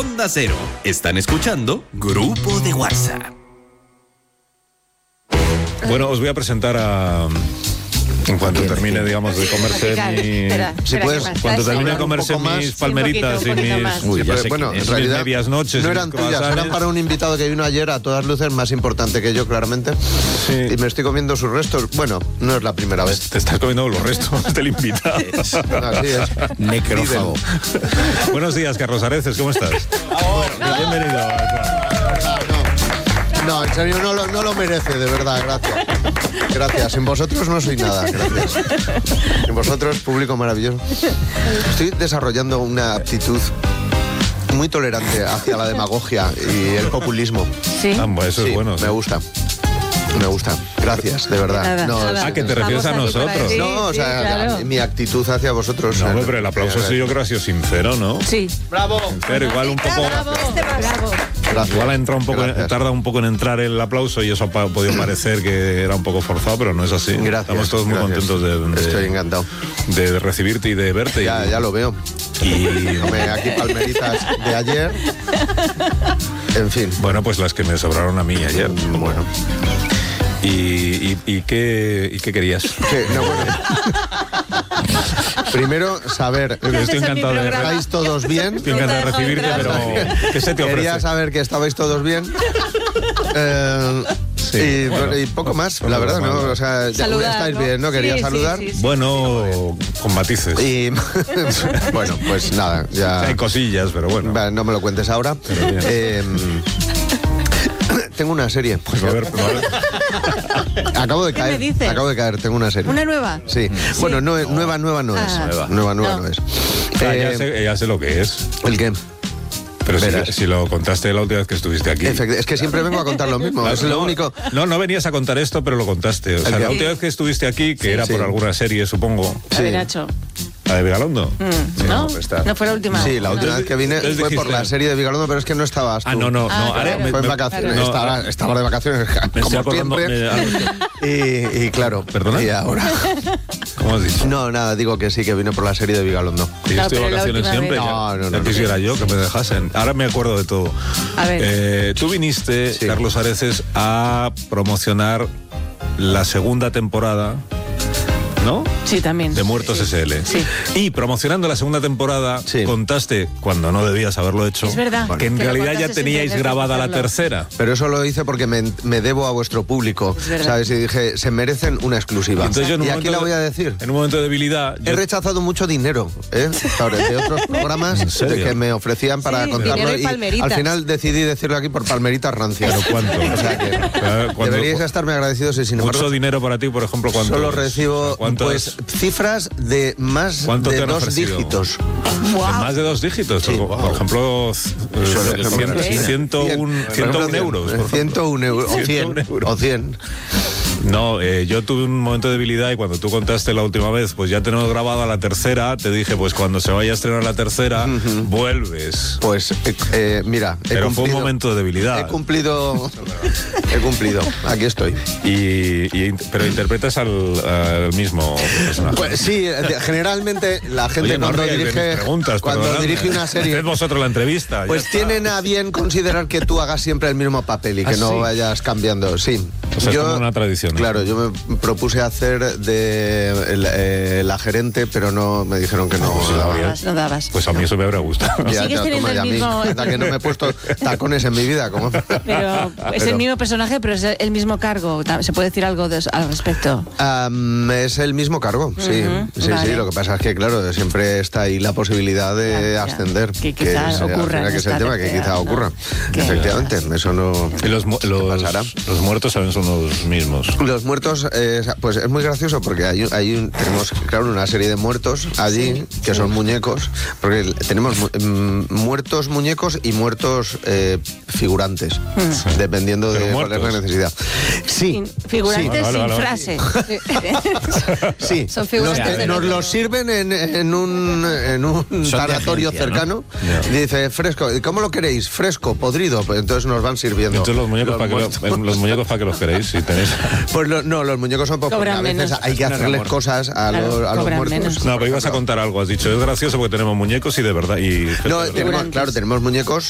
Onda Cero. Están escuchando Grupo de WhatsApp. Bueno, os voy a presentar a... En cuanto termine, digamos, de comerse si puedes, cuando termine de comerse mis palmeritas y mis... Uy, ya sé bueno, en realidad, medias noches. No eran tuyas, eran para un invitado que vino ayer, a todas luces más importante que yo, claramente. Sí. Y me estoy comiendo sus restos. Bueno, no es la primera vez. Te estás comiendo los restos del invitado. Así es. Necrófago. Buenos días, Carlos Areces, ¿cómo estás? Bienvenido. No, en serio, no lo merece, de verdad, gracias. Gracias, sin vosotros no soy nada, gracias. Sin vosotros, público maravilloso. Estoy desarrollando una aptitud muy tolerante hacia la demagogia y el populismo. Sí. Eso es bueno. Sí. Me gusta. Gracias, de verdad. Nada. ¿Que te refieres a nosotros? Sí, no, o sea, claro. Mi actitud hacia vosotros. No, pero el aplauso sí, yo creo que ha sido sincero, ¿no? Sí. ¡Bravo! Pero igual un poco... Bravo. Gracias. Igual ha entrado un poco, tarda un poco en entrar el aplauso y eso ha podido parecer que era un poco forzado, pero no es así. Gracias. Estamos todos muy contentos Estoy encantado de recibirte y de verte. Ya lo veo. Y tomé aquí palmeritas de ayer. En fin. Bueno, pues las que me sobraron a mí ayer. Bueno. ¿Y qué querías? Primero, saber. Estoy encantado de ¿Estáis todos bien? Estoy encantado de recibirte, pero ¿qué se te ofrece? Quería saber que estabais todos bien. Sí, y poco más, la verdad, ¿no? O sea, saludar, estáis bien, ¿no? Quería saludar. Sí. Bueno, con matices. Y bueno, pues nada, ya. Hay cosillas, pero bueno. No me lo cuentes ahora. Tengo una serie. Pues a ver. Acabo de caer, tengo una serie. ¿Una nueva? Sí. Bueno, nueva no es. Nueva no es. Ya sé lo que es. ¿El qué? Pero si lo contaste la última vez que estuviste aquí. Es que siempre vengo a contar lo mismo, es lo único. No venías a contar esto, pero lo contaste. O sea, la última vez que estuviste aquí, que era por alguna serie, supongo. Sí. Nacho. ¿La de Vigalondo? Sí, ¿no? No fue la última. Sí, la última vez que vine fue por la serie de Vigalondo, pero es que no estabas tú. No. Fue en vacaciones. Estaba de vacaciones, como siempre. Y claro. ¿Perdona? Y ahora. ¿Cómo has dicho? No, nada, digo que sí, que vine por la serie de Vigalondo. Yo estoy de vacaciones siempre. No quisiera yo que me dejasen. Ahora me acuerdo de todo. A ver. Tú viniste, Carlos Areces, a promocionar la segunda temporada, ¿no? Sí, también. De Muertos SL. Sí. Y promocionando la segunda temporada, contaste, cuando no debías haberlo hecho, es verdad, que en realidad ya teníais grabada la tercera. Pero eso lo hice porque me debo a vuestro público, ¿sabes? Y dije, se merecen una exclusiva. Entonces, y aquí la voy a decir. En un momento de debilidad... He rechazado mucho dinero, de otros programas que me ofrecían para contarlo. Y al final decidí decirlo aquí por palmeritas rancias. ¿Pero cuánto? O sea que deberíais estarme agradecidos y sin embargo... Mucho dinero para ti, por ejemplo, ¿cuánto? Solo recibo... Pues cifras de más de 2 dígitos. Wow. ¿Más de 2 dígitos? Sí. Por ejemplo, 101 euros. 101 euros. O 100. No, yo tuve un momento de debilidad y cuando tú contaste la última vez, pues ya tenemos grabada la tercera, te dije, pues cuando se vaya a estrenar la tercera, vuelves. Pues, mira, pero fue un momento de debilidad. He cumplido, aquí estoy. Pero interpretas al mismo personaje. Pues sí, generalmente la gente cuando dirige una serie... Haced vosotros la entrevista. Pues tienen a bien considerar que tú hagas siempre el mismo papel y que no vayas cambiando, sí. O sea, es como una tradición. Claro, yo me propuse hacer de la gerente, pero no me dijeron que no. No dabas. Pues a mí eso me habría gustado. Sigues teniendo el mismo... que no me he puesto tacones en mi vida. Pero es el mismo personaje, pero es el mismo cargo. ¿Se puede decir algo al respecto? Es el mismo cargo, sí. Sí, lo que pasa es que, claro, siempre está ahí la posibilidad de ascender. Que quizás ocurra. Que es el tema, que quizá ocurra. Efectivamente, eso no pasará. Los muertos saben son los mismos. Los muertos, pues es muy gracioso porque tenemos, claro, una serie de muertos allí que son muñecos, porque tenemos muertos muñecos y muertos figurantes, dependiendo de cuál es la necesidad. Sí. Figurantes sin frase. Sí. Son figurantes. Nos los sirven en un sanatorio cercano. Y dice, fresco. ¿Cómo lo queréis? Fresco, podrido. Pues entonces nos van sirviendo. Entonces los muñecos para que los queréis, si tenéis. Pues no, los muñecos son pocos. A veces hay que hacerles cosas a los muertos. Menos. No, pero ibas a contar algo. Has dicho, es gracioso porque tenemos muñecos y de verdad. Tenemos muñecos